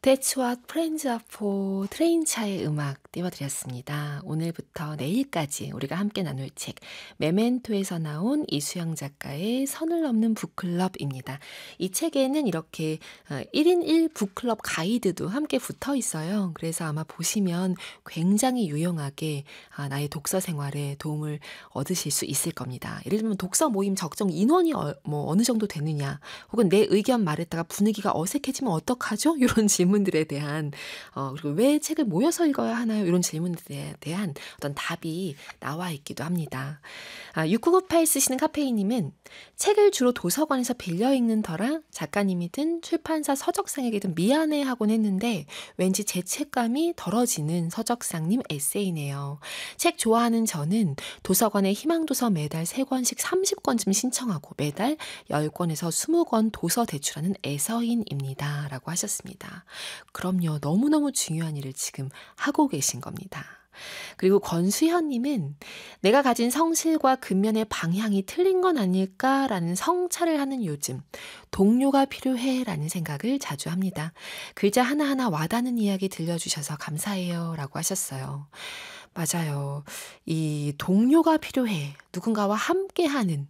That's what friends are for. 트레인차의 음악 띄워드렸습니다. 오늘부터 내일까지 우리가 함께 나눌 책 메멘토에서 나온 이수영 작가의 선을 넘는 북클럽입니다. 이 책에는 이렇게 1인 1 북클럽 가이드도 함께 붙어 있어요. 그래서 아마 보시면 굉장히 유용하게 나의 독서 생활에 도움을 얻으실 수 있을 겁니다. 예를 들면 독서 모임 적정 인원이 어느 정도 되느냐, 혹은 내 의견 말했다가 분위기가 어색해지면 어떡하죠? 이런 질문들에 대한 그리고 왜 책을 모여서 읽어야 하나요? 이런 질문들에 대한 어떤 답이 나와 있기도 합니다. 6998 쓰시는 카페이님은 책을 주로 도서관에서 빌려 읽는 터라 작가님이든 출판사 서적상에게든 미안해하곤 했는데 왠지 죄책감이 덜어지는 서적상님 에세이네요. 책 좋아하는 저는 도서관에 희망도서 매달 3권씩 30권쯤 신청하고 매달 10권에서 20권 도서 대출하는 애서인입니다. 라고 하셨습니다. 그럼요. 너무너무 중요한 일을 지금 하고 계신 겁니다. 그리고 권수현님은 내가 가진 성실과 근면의 방향이 틀린 건 아닐까라는 성찰을 하는 요즘 동료가 필요해라는 생각을 자주 합니다. 글자 하나하나 와닿는 이야기 들려주셔서 감사해요 라고 하셨어요. 맞아요. 이 동료가 필요해. 누군가와 함께하는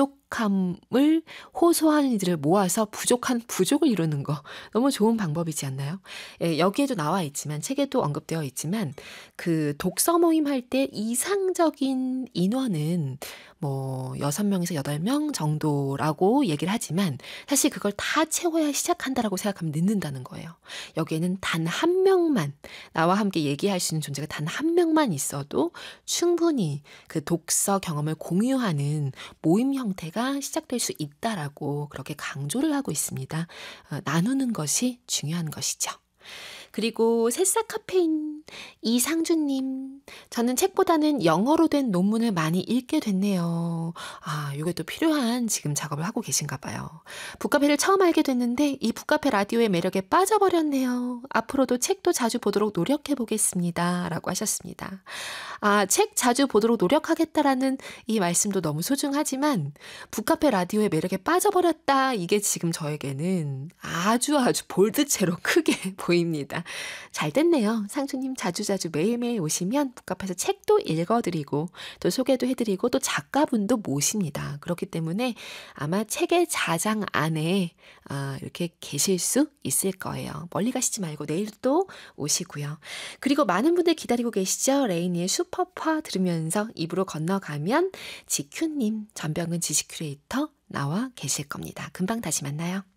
부족함을 호소하는 이들을 모아서 부족한 부족을 이루는 거 너무 좋은 방법이지 않나요? 예, 여기에도 나와 있지만 책에도 언급되어 있지만 그 독서 모임 할 때 이상적인 인원은 6명에서 8명 정도라고 얘기를 하지만 사실 그걸 다 채워야 시작한다라고 생각하면 늦는다는 거예요. 여기에는 단 한 명만, 나와 함께 얘기할 수 있는 존재가 단 한 명만 있어도 충분히 그 독서 경험을 공유하는 모임 형태가 시작될 수 있다라고 그렇게 강조를 하고 있습니다. 나누는 것이 중요한 것이죠. 그리고 새싹 카페인 이상준님, 저는 책보다는 영어로 된 논문을 많이 읽게 됐네요. 이게 또 필요한 지금 작업을 하고 계신가 봐요. 북카페를 처음 알게 됐는데 이 북카페 라디오의 매력에 빠져버렸네요. 앞으로도 책도 자주 보도록 노력해 보겠습니다. 라고 하셨습니다. 책 자주 보도록 노력하겠다라는 이 말씀도 너무 소중하지만 북카페 라디오의 매력에 빠져버렸다. 이게 지금 저에게는 아주 볼드체로 크게 보입니다. 잘 됐네요. 상주님 자주자주 매일매일 오시면 북카페에서 책도 읽어드리고 또 소개도 해드리고 또 작가분도 모십니다. 그렇기 때문에 아마 책의 자장 안에 이렇게 계실 수 있을 거예요. 멀리 가시지 말고 내일 또 오시고요. 그리고 많은 분들 기다리고 계시죠? 레이니의 슈퍼파 들으면서 입으로 건너가면 지큐님, 전병근 지식 큐레이터 나와 계실 겁니다. 금방 다시 만나요.